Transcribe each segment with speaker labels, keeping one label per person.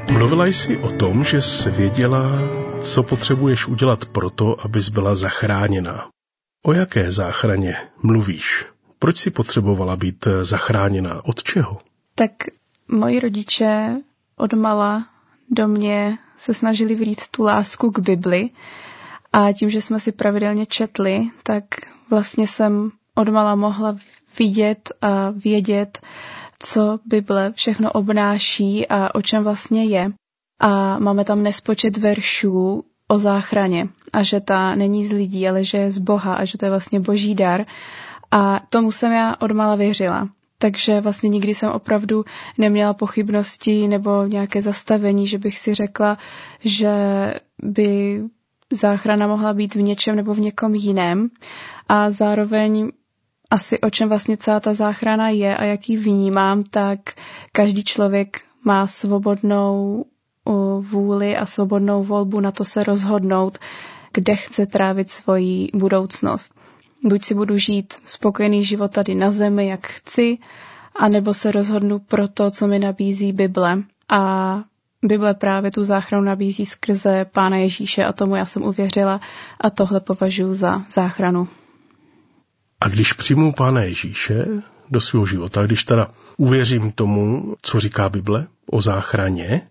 Speaker 1: Mluvila jsi o tom, že jsi věděla, co potřebuješ udělat proto, abys byla zachráněna. O jaké záchraně mluvíš? Proč jsi potřebovala být zachráněna? Od čeho?
Speaker 2: Tak moji rodiče odmala do mě se snažili vlít tu lásku k Bibli a tím, že jsme si pravidelně četli, tak vlastně jsem odmala mohla vidět a vědět, co Bible všechno obnáší a o čem vlastně je. A máme tam nespočet veršů o záchraně a že ta není z lidí, ale že je z Boha a že to je vlastně boží dar. A tomu jsem já odmala věřila. Takže vlastně nikdy jsem opravdu neměla pochybnosti nebo nějaké zastavení, že bych si řekla, že by záchrana mohla být v něčem nebo v někom jiném. A zároveň asi o čem vlastně celá ta záchrana je a jak ji vnímám, tak každý člověk má svobodnou vůli a svobodnou volbu na to se rozhodnout, kde chce trávit svoji budoucnost. Buď si budu žít spokojený život tady na zemi, jak chci, anebo se rozhodnu pro to, co mi nabízí Bible. A Bible právě tu záchranu nabízí skrze Pána Ježíše a tomu já jsem uvěřila a tohle považuji za záchranu.
Speaker 1: A když přijmu Pána Ježíše do svého života, když teda uvěřím tomu, co říká Bible o záchraně,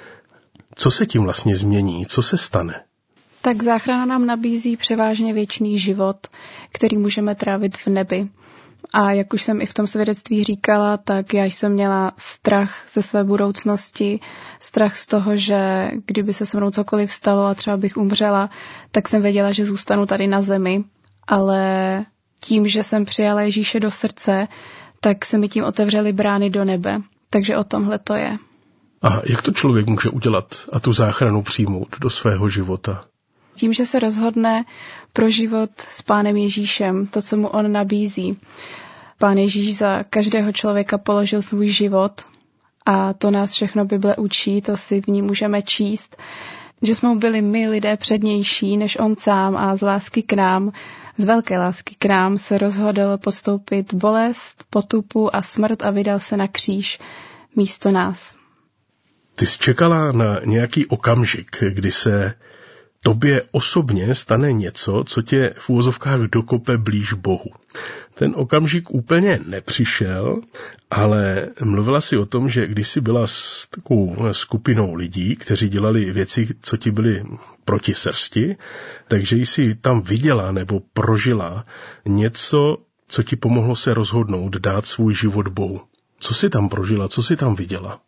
Speaker 1: co se tím vlastně změní, co se stane?
Speaker 2: Tak záchrana nám nabízí převážně věčný život, který můžeme trávit v nebi. A jak už jsem i v tom svědectví říkala, tak já jsem měla strach ze své budoucnosti, strach z toho, že kdyby se se mnou cokoliv stalo a třeba bych umřela, tak jsem věděla, že zůstanu tady na zemi. Ale tím, že jsem přijala Ježíše do srdce, tak se mi tím otevřely brány do nebe. Takže o tomhle to je.
Speaker 1: A jak to člověk může udělat a tu záchranu přijmout do svého života?
Speaker 2: Tím, že se rozhodne pro život s Pánem Ježíšem, to, co mu on nabízí. Pán Ježíš za každého člověka položil svůj život a to nás všechno Bible učí, to si v ní můžeme číst, že jsme mu byli my lidé přednější než on sám a z lásky k nám, z velké lásky k nám se rozhodl podstoupit bolest, potupu a smrt a vydal se na kříž místo nás.
Speaker 1: Ty jsi čekala na nějaký okamžik, kdy se tobě osobně stane něco, co tě v uvozovkách dokope blíž Bohu. Ten okamžik úplně nepřišel, ale mluvila si o tom, že když jsi byla s takovou skupinou lidí, kteří dělali věci, co ti byly proti srsti, takže jsi tam viděla nebo prožila něco, co ti pomohlo se rozhodnout, dát svůj život Bohu. Co jsi tam prožila, co jsi tam viděla?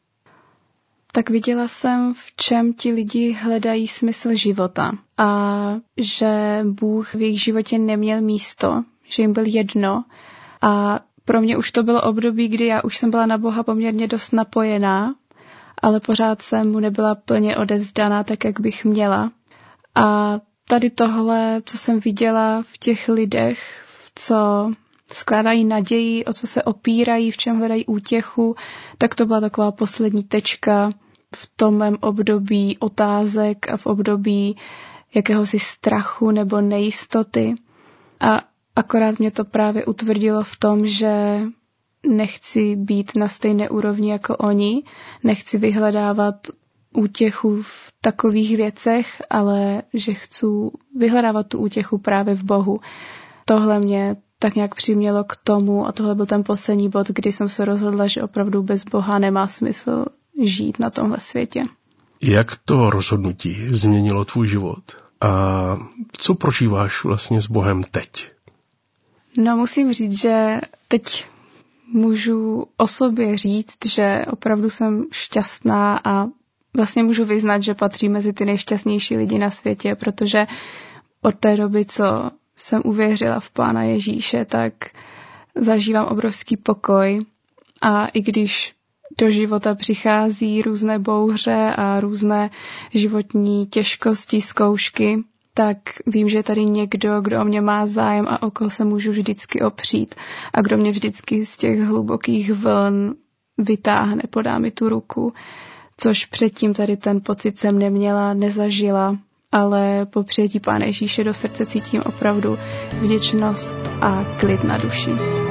Speaker 2: Tak viděla jsem, v čem ti lidi hledají smysl života a že Bůh v jejich životě neměl místo, že jim byl jedno a pro mě už to bylo období, kdy já už jsem byla na Boha poměrně dost napojená, ale pořád jsem mu nebyla plně odevzdaná tak, jak bych měla. A tady tohle, co jsem viděla v těch lidech, co skládají naději, o co se opírají, v čem hledají útěchu, tak to byla taková poslední tečka v tom mém období otázek a v období jakéhosi strachu nebo nejistoty. A akorát mě to právě utvrdilo v tom, že nechci být na stejné úrovni jako oni, nechci vyhledávat útěchu v takových věcech, ale že chci vyhledávat tu útěchu právě v Bohu. Tohle mě tak nějak přimělo k tomu a tohle byl ten poslední bod, kdy jsem se rozhodla, že opravdu bez Boha nemá smysl žít na tomhle světě.
Speaker 1: Jak to rozhodnutí změnilo tvůj život? A co prožíváš vlastně s Bohem teď?
Speaker 2: No musím říct, že teď můžu o sobě říct, že opravdu jsem šťastná a vlastně můžu vyznat, že patří mezi ty nejšťastnější lidi na světě, protože od té doby, co jsem uvěřila v Pána Ježíše, tak zažívám obrovský pokoj a i když do života přichází různé bouře a různé životní těžkosti, zkoušky, tak vím, že je tady někdo, kdo o mě má zájem a o koho se můžu vždycky opřít a kdo mě vždycky z těch hlubokých vln vytáhne, podá mi tu ruku, což předtím tady ten pocit jsem neměla, nezažila, ale po přijetí Pána Ježíše do srdce cítím opravdu vděčnost a klid na duši.